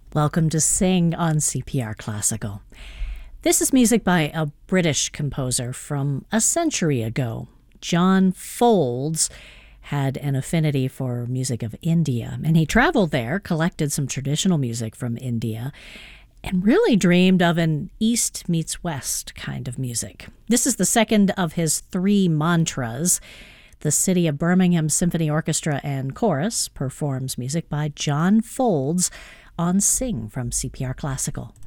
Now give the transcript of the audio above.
Welcome to Sing on CPR Classical. This is music by a British composer from a century ago. John Folds had an affinity for music of India, and he traveled there, collected some traditional music from India, and really dreamed of an East meets West kind of music. This is the second of his three mantras. The City of Birmingham Symphony Orchestra and Chorus performs music by John Folds on Sing from CPR Classical.